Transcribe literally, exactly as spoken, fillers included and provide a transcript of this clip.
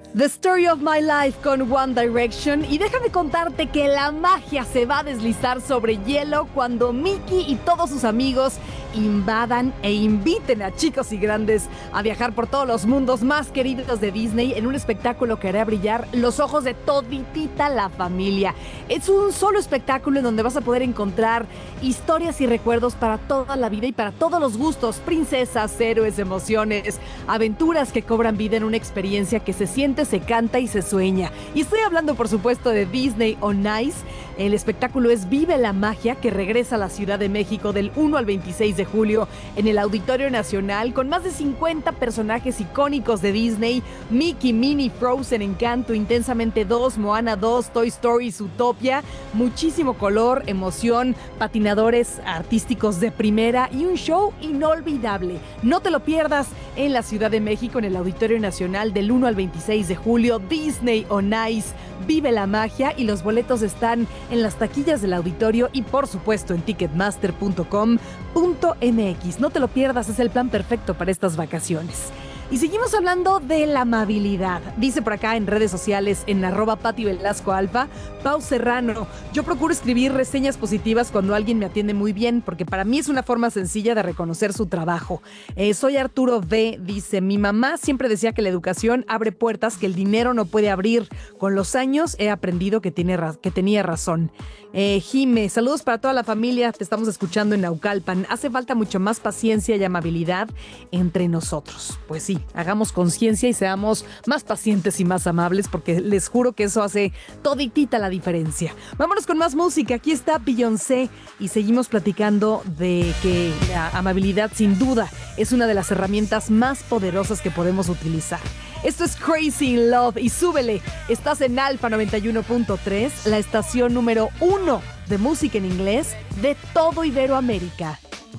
The Story of My Life con One Direction. Y déjame contarte que la magia se va a deslizar sobre hielo cuando Mickey y todos sus amigos invadan e inviten a chicos y grandes a viajar por todos los mundos más queridos de Disney en un espectáculo que hará brillar los ojos de toditita la familia. Es un solo espectáculo en donde vas a poder encontrar historias y recuerdos para toda la vida y para todos los gustos, princesas, héroes, emociones, aventuras que cobran vida en una experiencia que se siente, se canta y se sueña. Y estoy hablando, por supuesto, de Disney on Ice. El espectáculo es Vive la Magia, que regresa a la Ciudad de México del uno al veintiséis de julio en el Auditorio Nacional, con más de cincuenta personajes icónicos de Disney: Mickey, Minnie, Frozen, Encanto, Intensamente dos, Moana dos, Toy Story, Zootopia. Muchísimo color, emoción, patinadores artísticos de primera y un show inolvidable. No te lo pierdas en la Ciudad de México, en el Auditorio Nacional del uno al veintiséis de julio. Disney on Ice, Vive la Magia, y los boletos están en las taquillas del auditorio y por supuesto en ticketmaster punto com punto m x. No te lo pierdas, es el plan perfecto para estas vacaciones. Y seguimos hablando de la amabilidad. Dice por acá en redes sociales, en arroba Pati Velasco Alfa, Pau Serrano: yo procuro escribir reseñas positivas cuando alguien me atiende muy bien, porque para mí es una forma sencilla de reconocer su trabajo. Eh, soy Arturo V. Dice: mi mamá siempre decía que la educación abre puertas que el dinero no puede abrir. Con los años he aprendido que, tiene ra- que tenía razón. Eh, Jime: saludos para toda la familia, te estamos escuchando en Naucalpan. Hace falta mucho más paciencia y amabilidad entre nosotros. Pues sí, hagamos conciencia y seamos más pacientes y más amables, porque les juro que eso hace toditita la diferencia. Vámonos con más música. Aquí está Beyoncé y seguimos platicando de que la amabilidad sin duda es una de las herramientas más poderosas que podemos utilizar. Esto es Crazy in Love y súbele. Estás en Alfa noventa y uno punto tres, la estación número uno de música en inglés de todo Iberoamérica.